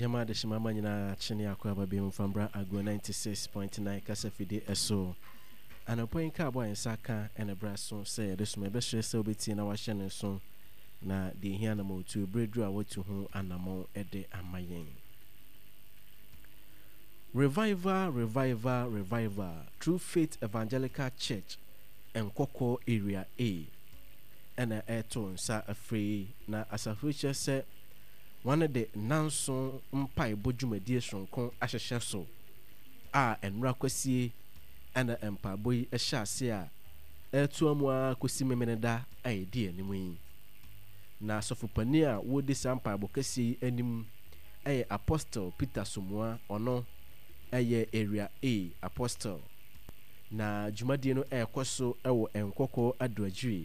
Yama de Shimama Nina Chini Aquaba being from Bra Agro 96.9 Casafide Eso. And a point carbon and Saka and a brass song say this may best so be in our channel song. Na the Hianamo to bread draw to whom Anamo Ede Amayen. Revival, True Faith Evangelical Church and Koko Area A. And a airtone sa afraid na as a future said. One of the Nanson Umpai Bojumediation con Ashaso and Rakwasi and the Empire Boy a Shasia Tuamwa Kusimeneda idea ni na Sofupania would this Empire Bokasi enim a Apostle Peter Sumwa or no a area A Apostle na Jumadino air Koso Ewo and Koko Adwajri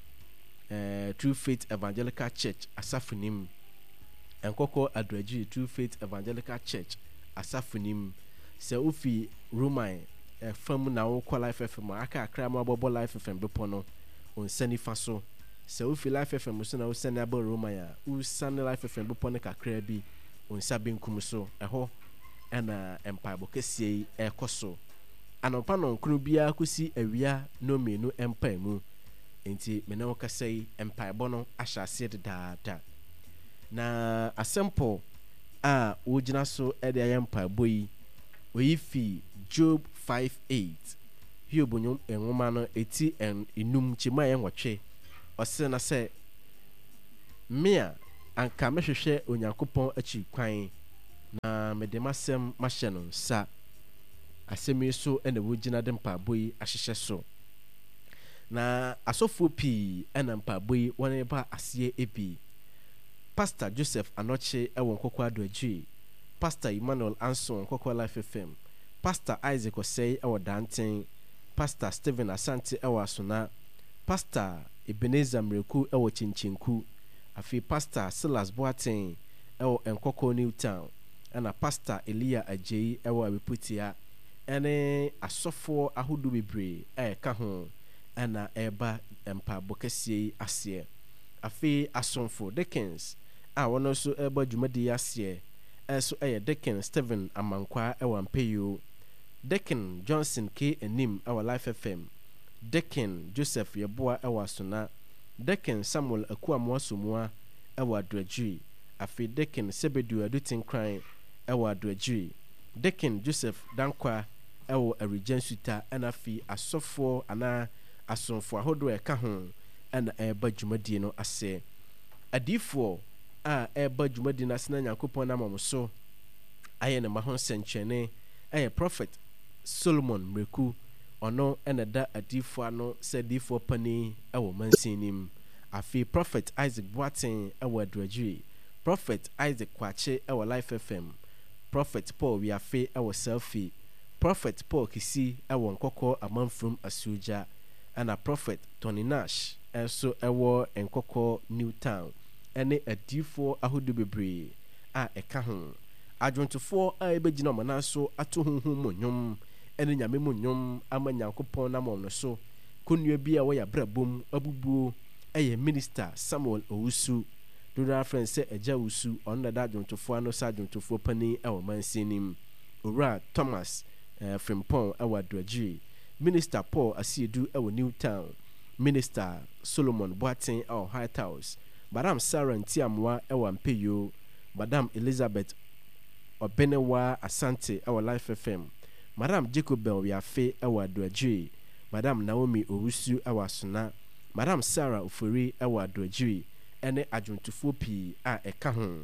True Faith Evangelical Church Asafunim. And Koko Adreji True Faith Evangelical Church Asafunim se ufi Romai fam na wo Life FM aka akra ma bobo Life FM bepono on sani faso se ufi Life FM so na wo sani abo Romai a u sani Life FM bepono kakra bi on sabin kumso eho na empire bokesie ekoso anopa no nkru bia kusi awia no menu empire mu enti me na wo kasai empire bono ahyase dada na a simple ujina so ede ayampa boy we fi Job 5:8 hiobonyum enwoma no eti en inum chima ye nwotwe ose na se mea anka mehwehwe onyankopon achi kwan na medemasem mahye no nsa asemi so ene wujina de mpa boy ahyehye so na asofo pi ena mpa boy won ba ase ebi Pastor Joseph Anoche Ewon Koko Adwaji, Pastor Emmanuel Anson Koko Life FM, Pastor Isaac Osei Ewo Danten, Pastor Stephen Asante Ewo Asuna, Pastor Ebenezer Mreku Ewo Chinchinku, afi Pastor Silas Boateng Ewo Nkoko Newtown, and Pastor Elia Ajay Ewo Abiputia, ene asofo ahudu bebre ka ho ana eba empa bokese ase afi asonfo Dickens wono so eba dwumadi ase eso Dickens Stephen Amankwa Ewampeyo, Dickens Johnson K Enim Life FM, Dickens Joseph Yeboa Ewasona, Dickens Samuel Akuamwasumwa Adwaji, afi Dickens Sebedu Adutin Cry Adwaji, Dickens Joseph Dankwa Regensuta afi asofo ana asonfo ahodo eka ho ana eba dwumadi no ase adifo eba dwumadi na sena Nyankopon na mamso aye ne mahon senchene prophet Solomon Mreku ono ena da adifo ano se difo pani mansinim afi prophet Isaac Boateng Adwaji, prophet Isaac Kwache Life FM, prophet Paul Wiafe Selfie, prophet Paul Kisi Nkoko Amanfrum Asuja, and a prophet Tony Nash also Nkoko Newtown, and a D4 ahudu bebre eka ho adwontofo ebegina manaso atohunhum monyom ene nyame monyom ama Nyankopon na mo no so konua bia wo ya brabom abubuo minister Samuel Owusu dura friend say eja Owusu on da adwontofo ano sa adwontofo pani mansinim ora Thomas Frimpong Adwaji, Minister Paul Asiedu Newtown, Minister Solomon Boateng White House, Madam Sarah Ntiamwa Mpeyo, Madam Elizabeth Obenewa Asante Life FM, Madam Jacob Wiafe Adwaji, Madam Naomi Owusu Awasuna, Madam Sarah Ofori Adwaji, ene adwontofo pi eka ho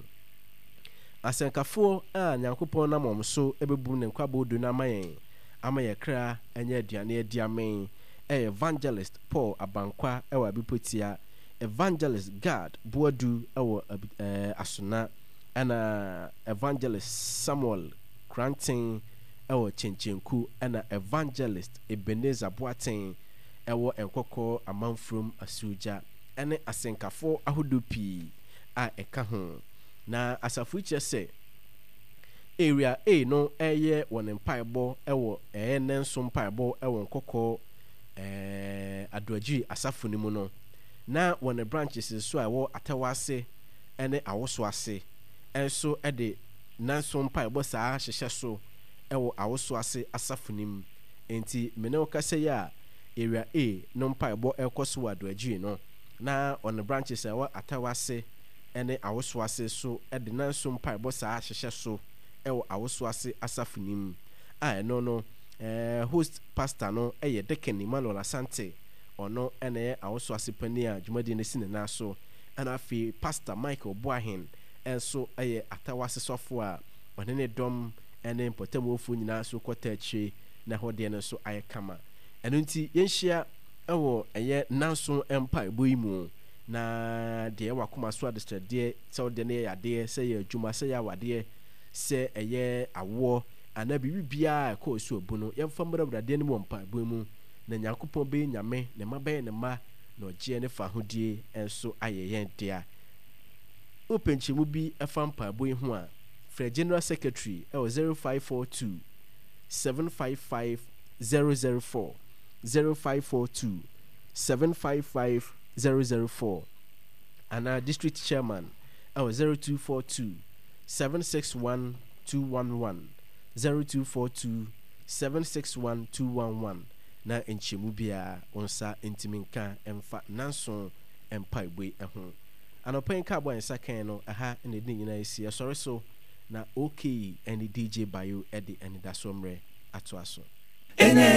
asenkafo Nyankopon na momso ebebu ne nkwabo do na mayen amaye kra enye aduane adiamen evangelist Paul Abankwa Abipotia, evangelist God Boadu Asuna, and evangelist Samuel Granting Chenchenku, and evangelist Ebenezer Boateng Nkoko Amanfrum Asuja, and asenkafo ahudu pi eka ho na asafuche se area A no eye won empaibo nenso empaibo Nkoko Adwaji asafu ni mu no na branches so awo atawase ene awoso ase enso de nanso mpaebɔ saa hyehyɛ so ɛwɔ awoso ase asafo nim. Enti mene okasa ya area A no mpaebɔ ɛkɔ so wɔ Adoagye no na on branches ɛwɔ Atawase ɛne awoso ase so ɛde nanso mpaebɔ saa hyehyɛ so ɛwɔ awoso ase asafo nim. Ɛno no host pastor no ɛyɛ Deacon Emmanuel Asante ɔno ɛna awoso ase pani a dwumadi no si ne na so. Ɛna afei Pastor Michael Boahen ɛnso ɛyɛ Atawase sɔfo a ɔne ne dɔm ɛne mpɔtamofo nyinaa so kɔta akyire na hɔ deɛ no so ayɛ kama. Ɛno nti yɛnhyia ɛwɔ ɛyɛ nanso mpaebɔ yi mu na deɛ ɛwɔ akoma so adesrɛdeɛ sɛ wode no yɛ adeɛ sɛ yɛ adwuma sɛ yɛ awadeɛ sɛ ɛyɛ awoɔ anaa biribi biara ɛkɔɔ so abu no yɛmfa mmra awuradeɛ no mu wɔ mpaebɔ mu na Nyankopɔn bɛyɛ nyame ne mma bɛyɛ ne mma na ɔgyeɛ ne fa hodie ɛnso ayɛ yɛn dea. Wopɛnkyɛmu bi ɛfa mpaebɔ yi ho a frɛ General Secretary ɛwɔ 0542 755 004 0542 755 004 anaa District Chairman ɛwɔ 0242 761 211 0242 761 211 na nkyɛmu biara onsa ntimi nka ɛmfa nanso mpaebɔ yi ho. Anɔpɛn ka abɔ nsa kan no aha ne de nyinaa si ɛsɔre so na OK ɛne DJ Bayo ɛde anidaso mmerɛ ato aso.